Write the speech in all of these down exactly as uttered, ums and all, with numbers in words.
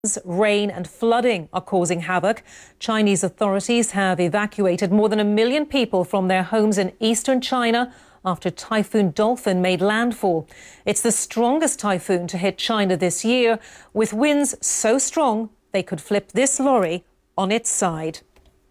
Rain and flooding are causing havoc. Chinese authorities have evacuated more than a million people from their homes in eastern China after Typhoon Dolphin made landfall. It's the strongest typhoon to hit China this year, with winds so strong they could flip this lorry on its side.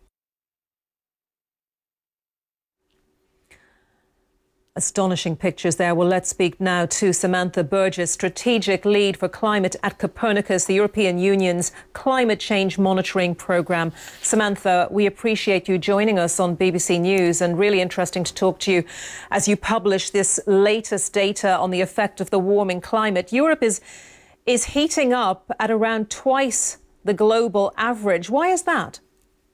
Astonishing pictures there. Well, let's speak now to Samantha Burgess, Strategic Lead for Climate at Copernicus, the European Union's climate change monitoring programme. Samantha, we appreciate you joining us on B B C News, and really interesting to talk to you as you publish this latest data on the effect of the warming climate. Europe is, is heating up at around twice the global average. Why is that?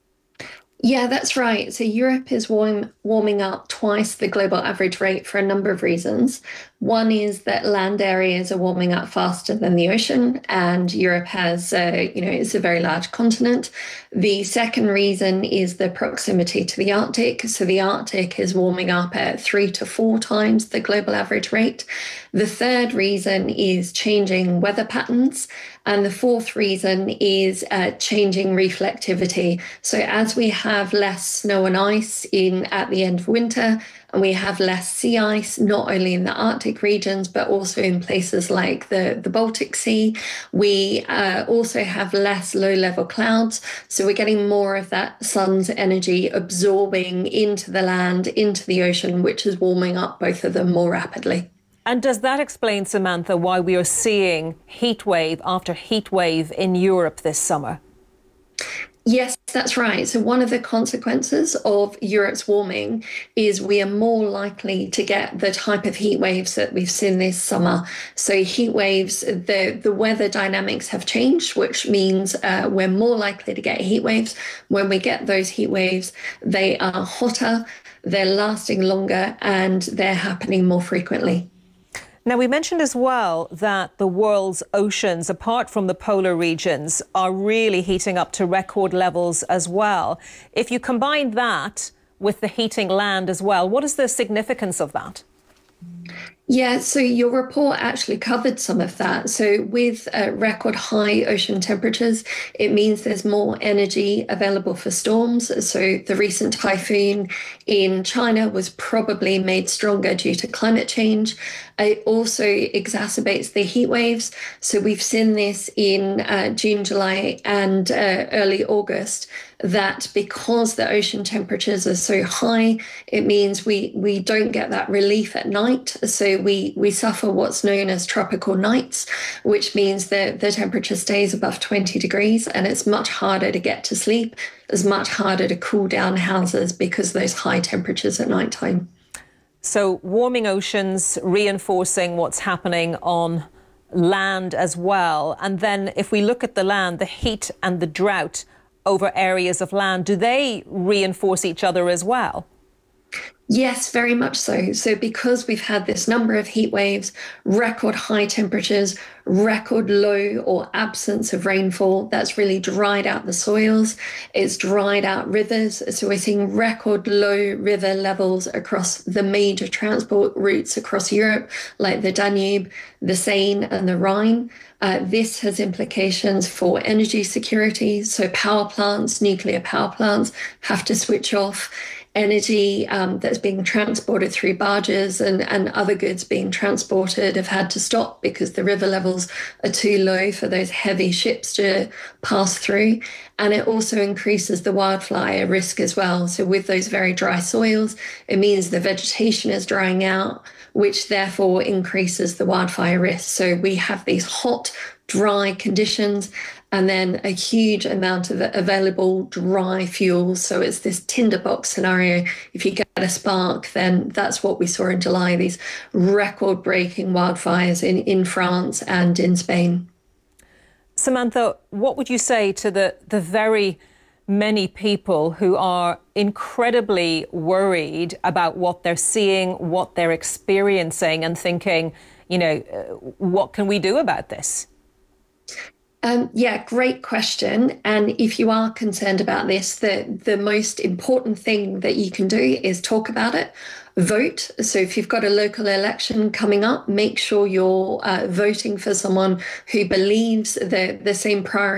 Yeah, that's right. So Europe is warm, warming up twice the global average rate for a number of reasons. One is that land areas are warming up faster than the ocean, and Europe has, uh, you know, it's a very large continent. The second reason is the proximity to the Arctic. So the Arctic is warming up at three to four times the global average rate. The third reason is changing weather patterns. And the fourth reason is uh, changing reflectivity. So as we have less snow and ice in at the end of winter, and we have less sea ice, not only in the Arctic regions, but also in places like the, the Baltic Sea, we uh, also have less low-level clouds. So we're getting more of that sun's energy absorbing into the land, into the ocean, which is warming up both of them more rapidly. And does that explain, Samantha, why we are seeing heat wave after heat wave in Europe this summer? Yes, that's right. So one of the consequences of Europe's warming is we are more likely to get the type of heat waves that we've seen this summer. So heat waves, the, the weather dynamics have changed, which means uh, we're more likely to get heat waves. When we get those heat waves, they are hotter, they're lasting longer, and they're happening more frequently. Now, we mentioned as well that the world's oceans, apart from the polar regions, are really heating up to record levels as well. If you combine that with the heating land as well, what is the significance of that? Yeah, so your report actually covered some of that. So with uh, record high ocean temperatures, it means there's more energy available for storms. So the recent typhoon in China was probably made stronger due to climate change. It also exacerbates the heat waves. So we've seen this in uh, June, July, and uh, early August, that because the ocean temperatures are so high, it means we, we don't get that relief at night. So we, we suffer what's known as tropical nights, which means that the temperature stays above twenty degrees, and it's much harder to get to sleep. It's much harder to cool down houses because of those high temperatures at nighttime. So warming oceans reinforcing what's happening on land as well. And then if we look at the land, the heat and the drought over areas of land, do they reinforce each other as well? Yes, very much so. So because we've had this number of heat waves, record high temperatures, record low or absence of rainfall, that's really dried out the soils. It's dried out rivers. So we're seeing record low river levels across the major transport routes across Europe, like the Danube, the Seine and the Rhine. Uh, this has implications for energy security. So power plants, nuclear power plants have to switch off. Energy um, that's being transported through barges and, and other goods being transported have had to stop because the river levels are too low for those heavy ships to pass through. And it also increases the wildfire risk as well. So with those very dry soils, it means the vegetation is drying out, which therefore increases the wildfire risk. So we have these hot, dry conditions, and then a huge amount of available dry fuels. So it's this tinderbox scenario. If you get a spark, then that's what we saw in July, these record-breaking wildfires in, in France and in Spain. Samantha, what would you say to the, the very many people who are incredibly worried about what they're seeing, what they're experiencing, and thinking, you know, uh, what can we do about this? Um, yeah, great question. And if you are concerned about this, the, the most important thing that you can do is talk about it, vote. So if you've got a local election coming up, make sure you're uh, voting for someone who believes the, the same priorities